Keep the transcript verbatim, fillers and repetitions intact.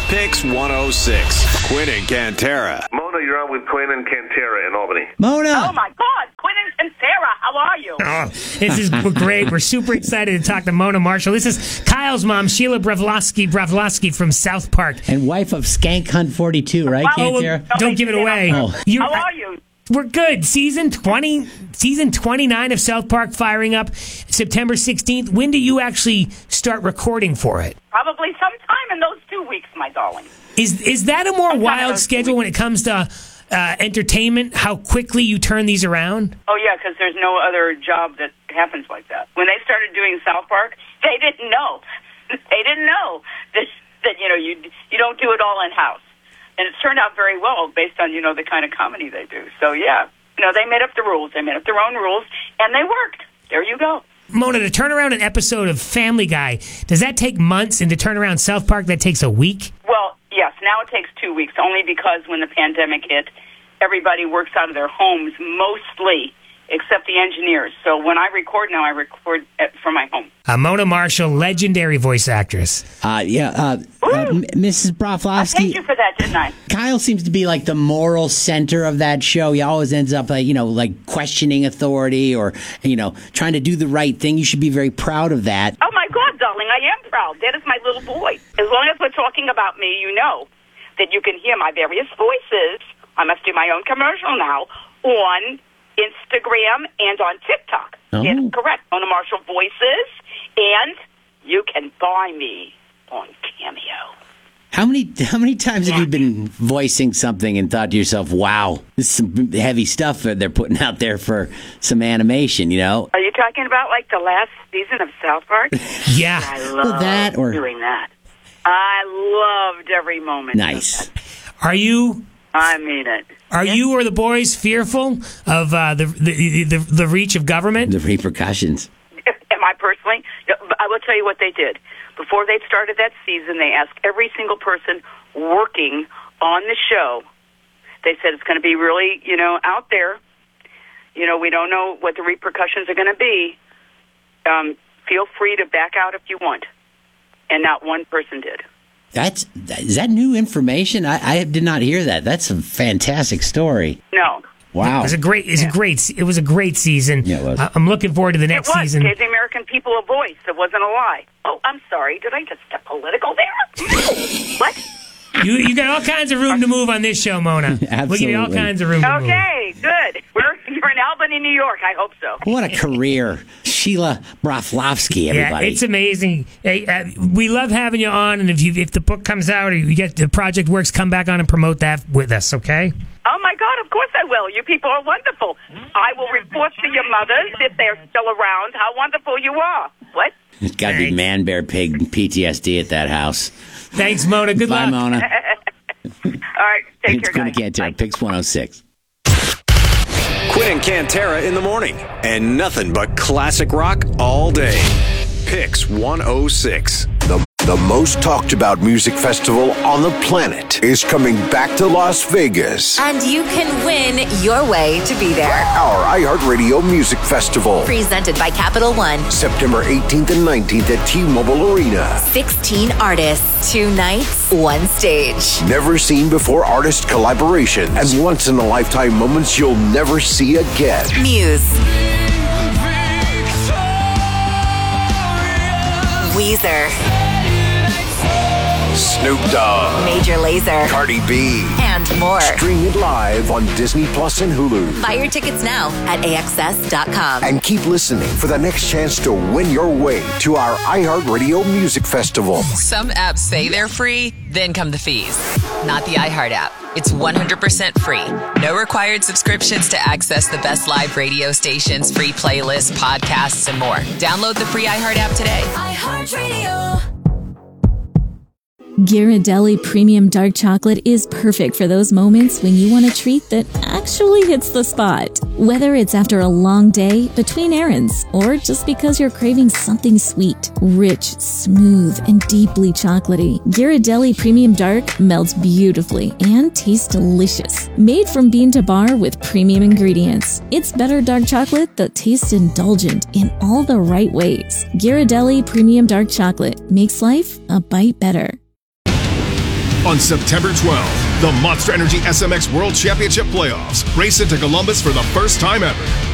Pix one oh six. Quinn and Cantera. Mona, you're on with Quinn and Cantera in Albany. Mona! Oh, my God. Quinn and Cantera, how are you? Oh, this is great. We're super excited to talk to Mona Marshall. This is Kyle's mom, Sheila Bravlosky, Bravlosky from South Park. And wife of Skank Hunt forty-two, right, Oh, well, Cantera? don't give it away. Oh. You- How are you? We're good. Season twenty, season twenty-nine of South Park firing up September sixteenth. When do you actually start recording for it? Probably sometime in those two weeks, my darling. Is is that a more Sometime in wild those schedule when it comes to uh, entertainment? How quickly you turn these around? Oh, yeah, because there's no other job that happens like that. When they started doing South Park, they didn't know. They didn't know that, that you know, you you don't do it all in-house. And it's turned out very well based on, you know, the kind of comedy they do. So, yeah, you know, they made up the rules. They made up their own rules, and they worked. There you go. Mona, to turn around an episode of Family Guy, does that take months? And to turn around South Park, that takes a week? Well, yes, now it takes two weeks, only because when the pandemic hit, everybody works out of their homes mostly, except the engineers. So when I record now, I record at, from my home. Uh, Mona Marshall, legendary voice actress. Uh, yeah, uh, uh, M- Missus I Broflovsky. thank you for that, didn't I? Kyle seems to be like the moral center of that show. He always ends up, like, you know, like questioning authority or, you know, trying to do the right thing. You should be very proud of that. Oh, my God, darling, I am proud. That is my little boy. As long as we're talking about me, you know that you can hear my various voices. I must do my own commercial now on Instagram and on TikTok. Oh. Yes, correct. Mona Marshall Voices. And you can buy me on Cameo. How many how many times have you been voicing something and thought to yourself, wow, this is some heavy stuff that they're putting out there for some animation, you know? Are you talking about, like, the last season of South Park? Yeah. I love Well, that or- doing that. I loved every moment Nice. of that. Are you... I mean it. Are you or the boys fearful of uh, the, the the the reach of government? The repercussions. Am I personally? I will tell you what they did. Before they started that season, they asked every single person working on the show. They said it's going to be really, you know, out there. You know, we don't know what the repercussions are going to be. Um, feel free to back out if you want. And not one person did. That's is that new information? I, I did not hear that. That's a fantastic story. No. Wow. It was a great. It was a great. It was a great season. Yeah, it was. I- I'm looking forward to the next It was. season. Gave the American people a voice. It wasn't a lie. Oh, I'm sorry. Did I just get political there? What? You you got all kinds of room to move on this show, Mona. We'll give you all Absolutely. kinds of room to move. Okay, good. We're, you're in Albany, New York. I hope so. What a career. Sheila Broflovsky, everybody. Yeah, it's amazing. Hey, uh, we love having you on, and if you if the book comes out or you get the project works, come back on and promote that with us, okay? Oh, my God, of course I will. You people are wonderful. I will report to your mothers, if they're still around, how wonderful you are. What? It's got to be Thanks. man, bear, pig, P T S D at that house. Thanks, Mona. Good Bye, luck. Mona. All right, take It's care, Quinn guys. and Cantera, Pix one oh six. Quinn and Cantera in the morning. And nothing but classic rock all day. Pix one oh six. The, the most talked about music festival on the planet is coming back to Las Vegas. And you can win your way to be there. Our iHeartRadio Music Festival. Presented by Capital One. September eighteenth and nineteenth at T-Mobile Arena. sixteen artists, two nights, one stage. Never seen before artist collaborations and once in a lifetime moments you'll never see again. Muse. Weezer. Snoop Dogg. Major Lazer. Cardi B. And more. Stream it live on Disney Plus and Hulu. Buy your tickets now at A X S dot com. And keep listening for the next chance to win your way to our iHeartRadio Music Festival. Some apps say they're free, then come the fees. Not the iHeart app. It's one hundred percent free. No required subscriptions to access the best live radio stations, free playlists, podcasts, and more. Download the free iHeart app today. iHeartRadio. Ghirardelli Premium Dark Chocolate is perfect for those moments when you want a treat that actually hits the spot. Whether it's after a long day, between errands, or just because you're craving something sweet, rich, smooth, and deeply chocolatey, Ghirardelli Premium Dark melts beautifully and tastes delicious. Made from bean to bar with premium ingredients, it's better dark chocolate that tastes indulgent in all the right ways. Ghirardelli Premium Dark Chocolate makes life a bite better. On September twelfth, the Monster Energy S M X World Championship Playoffs race into Columbus for the first time ever.